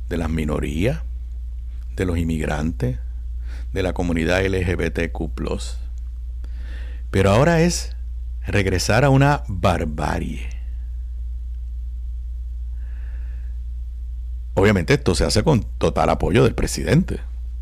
de las minorías, de los inmigrantes, de la comunidad LGBTQ+. Pero ahora es regresar a una barbarie. Obviamente esto se hace con total apoyo del presidente.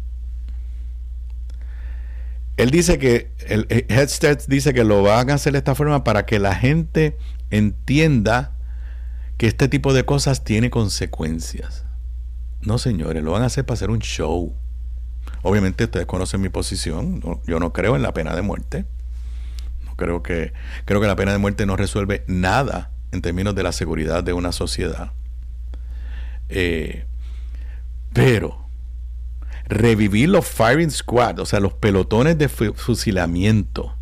Él dice que, el Head Start dice que lo van a hacer de esta forma para que la gente entienda que este tipo de cosas tiene consecuencias. No, señores, lo van a hacer para hacer un show. Obviamente ustedes conocen mi posición. Yo no creo en la pena de muerte. Creo que la pena de muerte no resuelve nada en términos de la seguridad de una sociedad. Pero revivir los firing squad, o sea, los pelotones de fusilamiento,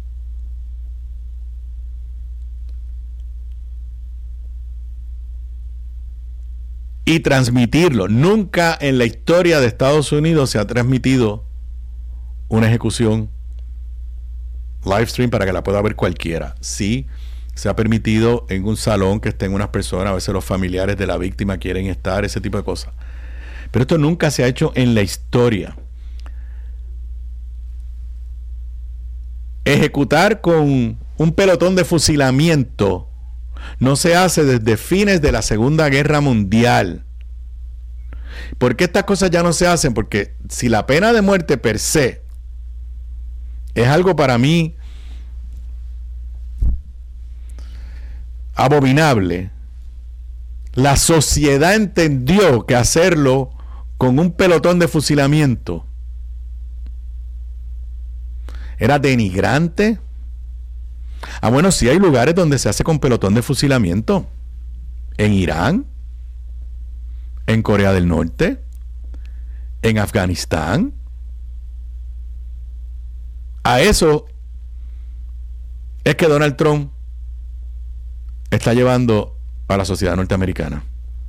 y transmitirlo. Nunca en la historia de Estados Unidos se ha transmitido una ejecución live stream para que la pueda ver cualquiera. Sí, se ha permitido en un salón que estén unas personas, a veces los familiares de la víctima quieren estar, ese tipo de cosas. Pero esto nunca se ha hecho en la historia. Ejecutar con un pelotón de fusilamiento no se hace desde fines de la Segunda Guerra Mundial. ¿Por qué estas cosas ya no se hacen? Porque si la pena de muerte per se es algo para mí abominable, la sociedad entendió que hacerlo con un pelotón de fusilamiento era denigrante. Bueno, sí hay lugares donde se hace con pelotón de fusilamiento. En Irán, en Corea del Norte, en Afganistán. A eso es que Donald Trump está llevando a la sociedad norteamericana.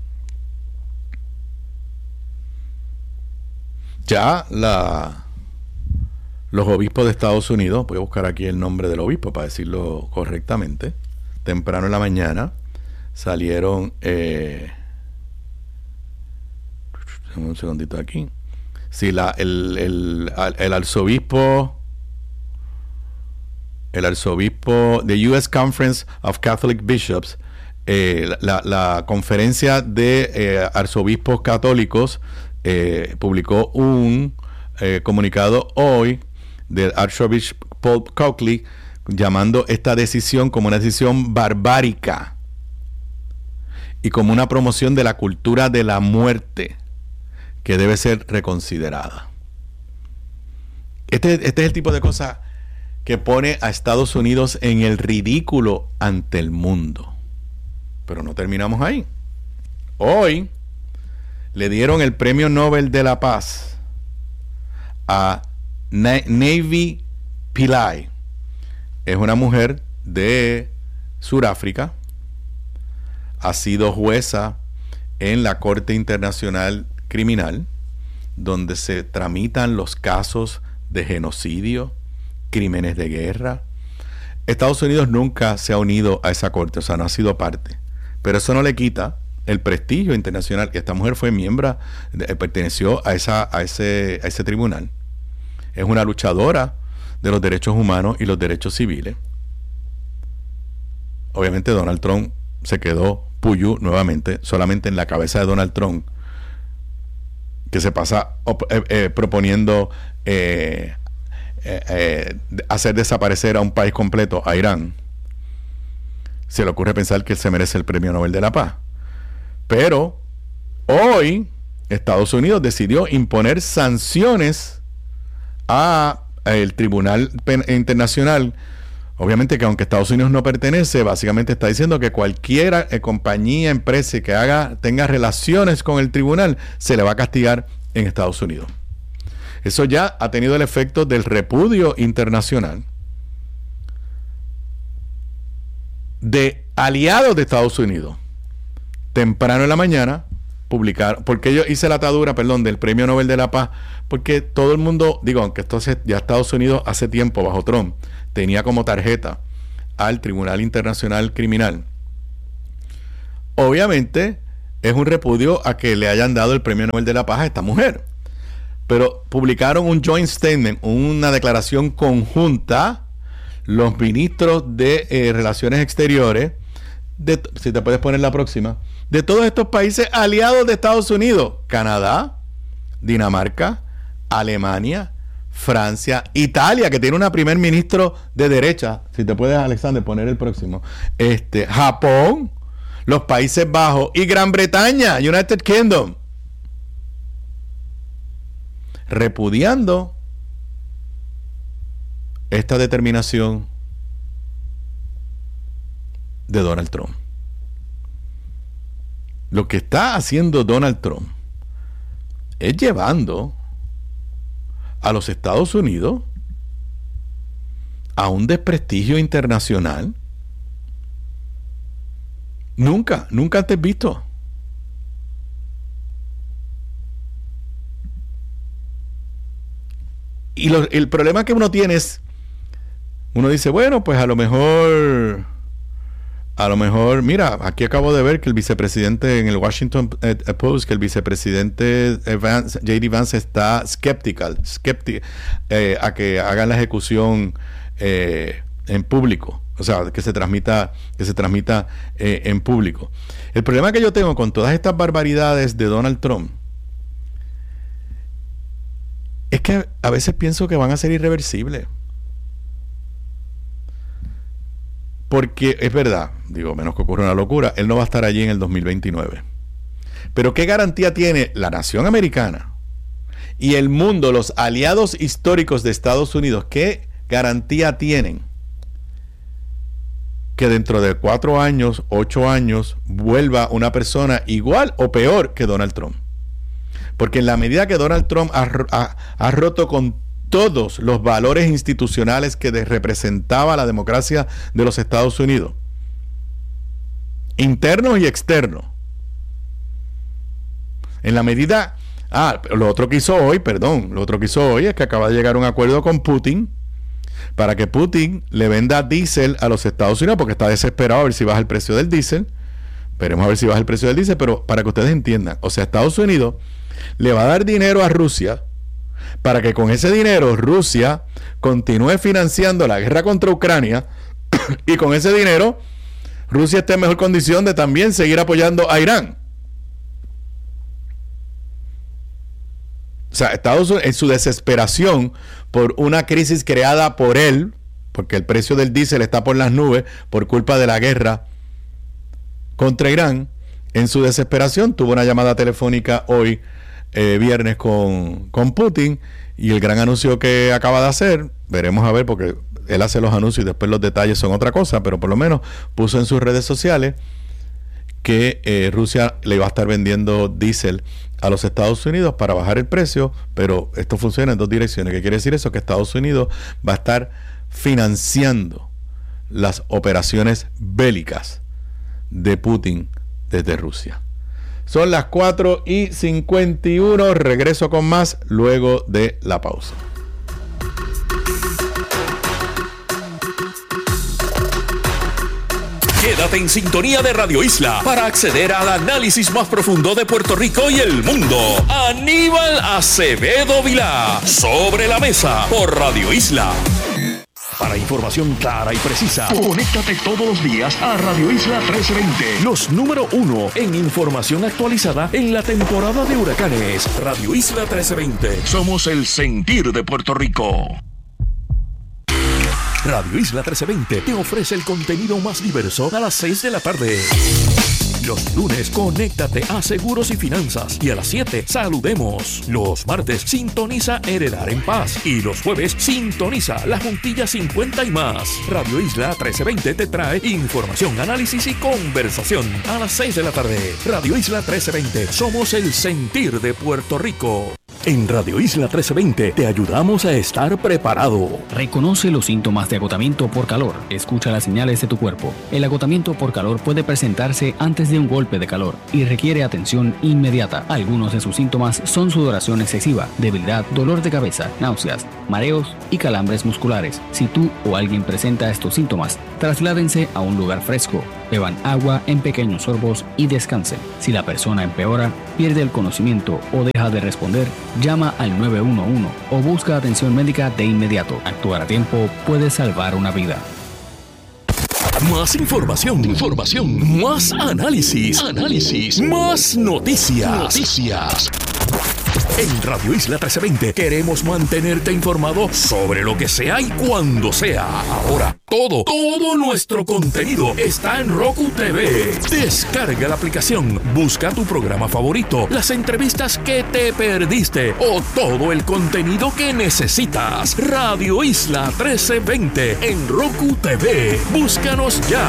Ya los obispos de Estados Unidos, voy a buscar aquí el nombre del obispo para decirlo correctamente, temprano en la mañana salieron, un segundito aquí, sí, el arzobispo de US Conference of Catholic Bishops, la conferencia de arzobispos católicos publicó un comunicado hoy del Archbishop Paul Coakley llamando esta decisión como una decisión barbárica y como una promoción de la cultura de la muerte que debe ser reconsiderada. Este es el tipo de cosa que pone a Estados Unidos en el ridículo ante el mundo. Pero no terminamos ahí. Hoy le dieron el Premio Nobel de la Paz a Nevi Pillay. Es una mujer de Sudáfrica. Ha sido jueza en la Corte Internacional Criminal, donde se tramitan los casos de genocidio, crímenes de guerra. Estados Unidos nunca se ha unido a esa corte, o sea, no ha sido parte. Pero eso no le quita el prestigio internacional, que esta mujer fue miembro, perteneció a ese tribunal. Es una luchadora de los derechos humanos y los derechos civiles. Obviamente Donald Trump se quedó puyú nuevamente, solamente en la cabeza de Donald Trump, que se pasa proponiendo hacer desaparecer a un país completo, a Irán. Se le ocurre pensar que él se merece el Premio Nobel de la Paz. Pero hoy Estados Unidos decidió imponer sanciones a el Tribunal Internacional. Obviamente que aunque Estados Unidos no pertenece, básicamente está diciendo que cualquier compañía, empresa que tenga relaciones con el tribunal, se le va a castigar en Estados Unidos. Eso ya ha tenido el efecto del repudio internacional de aliados de Estados Unidos. Temprano en la mañana publicaron, porque yo hice la atadura, del Premio Nobel de la Paz, porque todo el mundo, aunque entonces ya Estados Unidos hace tiempo bajo Trump tenía como tarjeta al Tribunal Internacional Criminal. Obviamente es un repudio a que le hayan dado el Premio Nobel de la Paz a esta mujer. Pero publicaron un joint statement, una declaración conjunta, los ministros de Relaciones Exteriores, si te puedes poner la próxima, de todos estos países aliados de Estados Unidos: Canadá, Dinamarca, Alemania, Francia, Italia, que tiene una primer ministro de derecha, si te puedes, Alexander, poner el próximo, Japón, los Países Bajos y Gran Bretaña, United Kingdom, repudiando esta determinación de Donald Trump. Lo que está haciendo Donald Trump es llevando a los Estados Unidos a un desprestigio internacional nunca antes visto. Y el problema que uno tiene es, uno dice, bueno, pues a lo mejor, mira, aquí acabo de ver que el vicepresidente en el Washington Post, que el vicepresidente J.D. Vance está escéptico a que hagan la ejecución en público, o sea, que se transmita en público. El problema que yo tengo con todas estas barbaridades de Donald Trump es que a veces pienso que van a ser irreversibles. Porque es verdad, digo, menos que ocurra una locura, él no va a estar allí en el 2029. Pero ¿qué garantía tiene la nación americana y el mundo, los aliados históricos de Estados Unidos? ¿Qué garantía tienen que dentro de 4 años, 8 años, vuelva una persona igual o peor que Donald Trump? Porque en la medida que Donald Trump ha roto con todos los valores institucionales que representaba la democracia de los Estados Unidos, internos y externos, en la medida... lo otro que hizo hoy es que acaba de llegar a un acuerdo con Putin para que Putin le venda diésel a los Estados Unidos, porque está desesperado a ver si baja el precio del diésel. Veremos a ver si baja el precio del diésel, pero para que ustedes entiendan, o sea, Estados Unidos le va a dar dinero a Rusia para que con ese dinero Rusia continúe financiando la guerra contra Ucrania y con ese dinero Rusia esté en mejor condición de también seguir apoyando a Irán. O sea, Estados Unidos, en su desesperación por una crisis creada por él, porque el precio del diésel está por las nubes por culpa de la guerra contra Irán, en su desesperación tuvo una llamada telefónica hoy, viernes, con Putin, y el gran anuncio que acaba de hacer, veremos a ver, porque él hace los anuncios y después los detalles son otra cosa, pero por lo menos puso en sus redes sociales que Rusia le iba a estar vendiendo diésel a los Estados Unidos para bajar el precio, pero esto funciona en dos direcciones. ¿Qué quiere decir eso? Que Estados Unidos va a estar financiando las operaciones bélicas de Putin desde Rusia. Son las 4:51. Regreso con más luego de la pausa. Quédate en sintonía de Radio Isla para acceder al análisis más profundo de Puerto Rico y el mundo. Aníbal Acevedo Vilá, Sobre la Mesa, por Radio Isla. Para información clara y precisa, conéctate todos los días a Radio Isla 1320. Los número 1 en información actualizada en la temporada de huracanes. Radio Isla 1320. Somos el sentir de Puerto Rico. Radio Isla 1320 te ofrece el contenido más diverso a las 6 de la tarde. Los lunes, conéctate a Seguros y Finanzas. Y a las 7, saludemos. Los martes, sintoniza Heredar en Paz. Y los jueves, sintoniza La Juntilla 50 y más. Radio Isla 1320 te trae información, análisis y conversación. A las 6 de la tarde. Radio Isla 1320. Somos el sentir de Puerto Rico. En Radio Isla 1320 te ayudamos a estar preparado. Reconoce los síntomas de agotamiento por calor. Escucha las señales de tu cuerpo. El agotamiento por calor puede presentarse antes de un golpe de calor y requiere atención inmediata. Algunos de sus síntomas son sudoración excesiva, debilidad, dolor de cabeza, náuseas, mareos y calambres musculares. Si tú o alguien presenta estos síntomas, trasládense a un lugar fresco, beban agua en pequeños sorbos y descansen. Si la persona empeora, pierde el conocimiento o deja de responder, llama al 911 o busca atención médica de inmediato. Actuar a tiempo puede salvar una vida. Más información, más análisis, más noticias. En Radio Isla 1320 queremos mantenerte informado sobre lo que sea y cuando sea. Ahora, todo nuestro contenido está en Roku TV. Descarga la aplicación, busca tu programa favorito, las entrevistas que te perdiste o todo el contenido que necesitas. Radio Isla 1320 en Roku TV. Búscanos ya.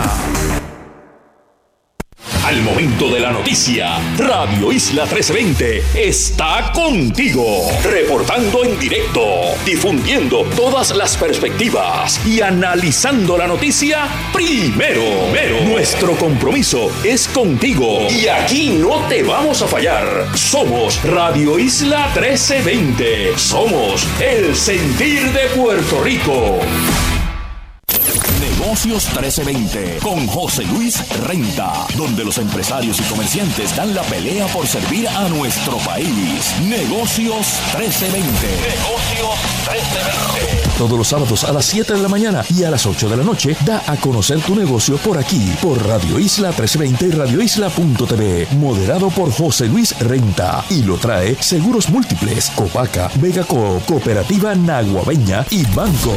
Al momento de la noticia, Radio Isla 1320 está contigo, reportando en directo, difundiendo todas las perspectivas y analizando la noticia primero. Nuestro compromiso es contigo y aquí no te vamos a fallar. Somos Radio Isla 1320. Somos el sentir de Puerto Rico. Negocios 1320 con José Luis Renta, donde los empresarios y comerciantes dan la pelea por servir a nuestro país. Negocios 1320. Todos los sábados a las 7 de la mañana y a las 8 de la noche, da a conocer tu negocio por aquí, por Radio Isla 1320 y radioisla.tv, moderado por José Luis Renta, y lo trae Seguros Múltiples, Copaca, Vega Coop, Cooperativa Naguabeña y Banco.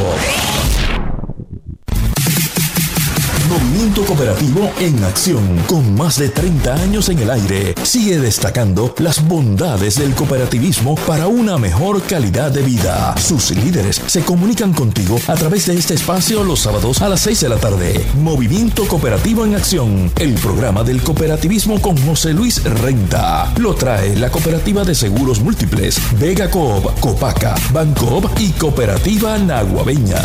Movimiento Cooperativo en acción, con más de 30 años en el aire, sigue destacando las bondades del cooperativismo para una mejor calidad de vida. Sus líderes se comunican contigo a través de este espacio los sábados a las 6 de la tarde. Movimiento Cooperativo en acción, el programa del cooperativismo con José Luis Renta. Lo trae la Cooperativa de Seguros Múltiples, Vega Coop, Copaca, Bancoop y Cooperativa Naguabeña.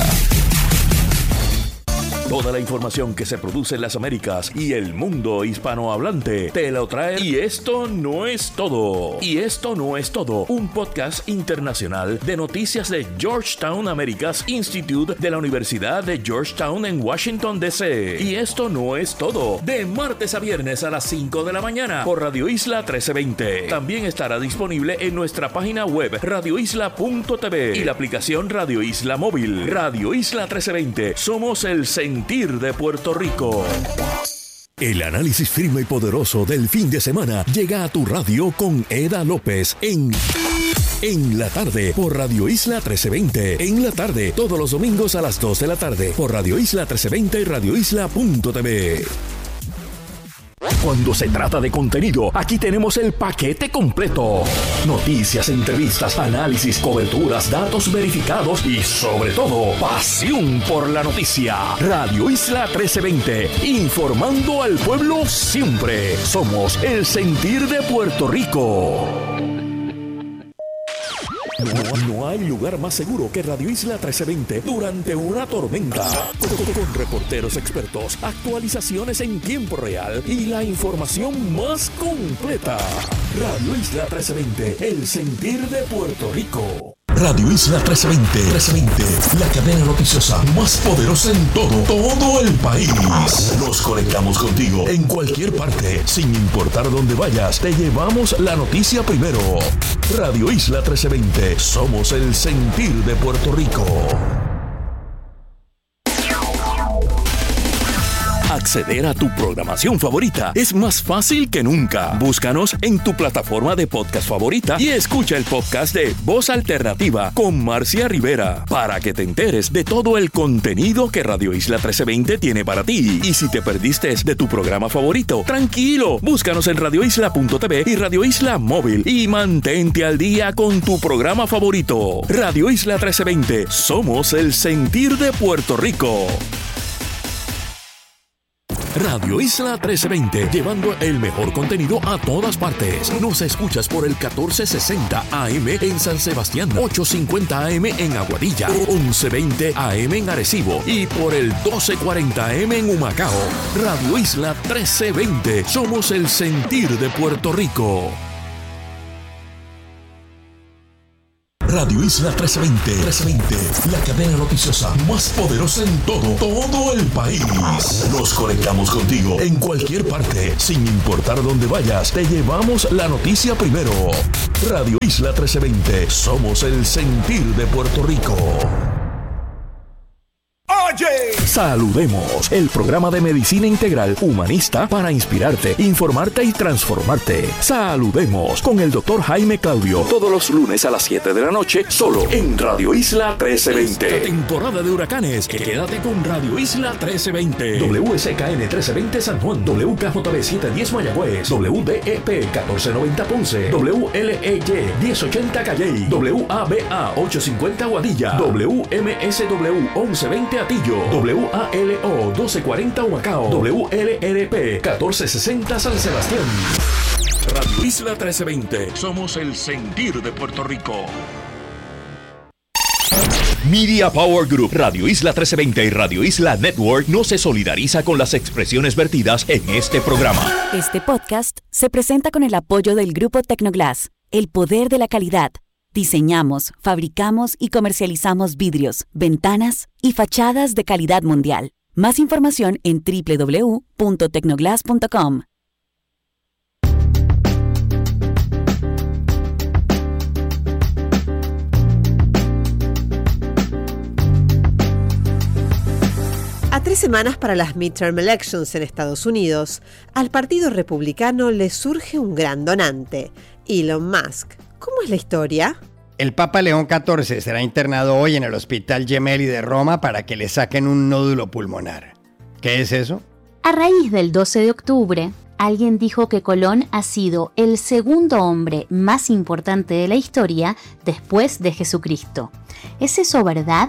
Toda la información que se produce en las Américas y el mundo hispanohablante te lo trae. Y esto no es todo. Un podcast internacional de noticias de Georgetown Americas Institute de la Universidad de Georgetown en Washington, D.C. Y esto no es todo. De martes a viernes a las 5 de la mañana por Radio Isla 1320. También estará disponible en nuestra página web radioisla.tv y la aplicación Radio Isla Móvil. Radio Isla 1320. Somos el sentir de Puerto Rico. El análisis firme y poderoso del fin de semana llega a tu radio con Eda López en la tarde por Radio Isla 1320. En la tarde, todos los domingos a las 2 de la tarde por Radio Isla 1320 y radioisla.tv. Cuando se trata de contenido, aquí tenemos el paquete completo. Noticias, entrevistas, análisis, coberturas, datos verificados y, sobre todo, pasión por la noticia. Radio Isla 1320, informando al pueblo siempre. Somos el sentir de Puerto Rico. No hay lugar más seguro que Radio Isla 1320 durante una tormenta. Con reporteros expertos, actualizaciones en tiempo real y la información más completa. Radio Isla 1320, el sentir de Puerto Rico. Radio Isla 1320, la cadena noticiosa más poderosa en todo el país. Nos conectamos contigo en cualquier parte, sin importar dónde vayas. Te llevamos la noticia primero. Radio Isla 1320, somos el sentir de Puerto Rico. Acceder a tu programación favorita es más fácil que nunca. Búscanos en tu plataforma de podcast favorita y escucha el podcast de Voz Alternativa con Marcia Rivera para que te enteres de todo el contenido que Radio Isla 1320 tiene para ti. Y si te perdiste de tu programa favorito, tranquilo, búscanos en radioisla.tv y Radio Isla Móvil y mantente al día con tu programa favorito. Radio Isla 1320, somos el sentir de Puerto Rico. Radio Isla 1320, llevando el mejor contenido a todas partes. Nos escuchas por el 1460 AM en San Sebastián, 850 AM en Aguadilla, 1120 AM en Arecibo y por el 1240 AM en Humacao. Radio Isla 1320, somos el sentir de Puerto Rico. Radio Isla 1320, la cadena noticiosa más poderosa en todo el país. Nos conectamos contigo en cualquier parte, sin importar dónde vayas, te llevamos la noticia primero. Radio Isla 1320, somos el sentir de Puerto Rico. Oye, saludemos, el programa de medicina integral humanista para inspirarte, informarte y transformarte. Saludemos con el Dr. Jaime Claudio, todos los lunes a las 7 de la noche, solo en Radio Isla 1320. Esta temporada de huracanes, quédate con Radio Isla 1320. WSKN 1320 San Juan, WKJB 710 Mayagüez, WDEP 1490 Ponce, WLEY 1080 Calley, WABA 850 Guadilla, WMSW 1120 Atillo, WALO 1240 Humacao, WLRP 1460 San Sebastián. Radio Isla 1320, somos el sentir de Puerto Rico. Media Power Group, Radio Isla 1320 y Radio Isla Network no se solidariza con las expresiones vertidas en este programa. Este podcast se presenta con el apoyo del Grupo Tecnoglass, el poder de la calidad. Diseñamos, fabricamos y comercializamos vidrios, ventanas y fachadas de calidad mundial. Más información en www.tecnoglass.com. A 3 semanas para las midterm elections en Estados Unidos, al Partido Republicano le surge un gran donante, Elon Musk. ¿Cómo es la historia? El Papa León XIV será internado hoy en el Hospital Gemelli de Roma para que le saquen un nódulo pulmonar. ¿Qué es eso? A raíz del 12 de octubre, alguien dijo que Colón ha sido el segundo hombre más importante de la historia después de Jesucristo. ¿Es eso verdad?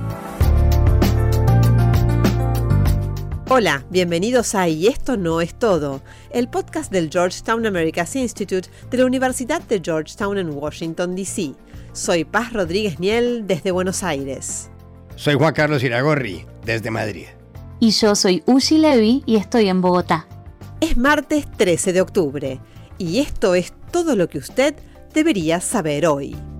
Hola, bienvenidos a Y Esto No Es Todo, el podcast del Georgetown Americas Institute de la Universidad de Georgetown en Washington, D.C. Soy Paz Rodríguez Niel desde Buenos Aires. Soy Juan Carlos Iragorri, desde Madrid. Y yo soy Ushi Levy y estoy en Bogotá. Es martes 13 de octubre y esto es todo lo que usted debería saber hoy.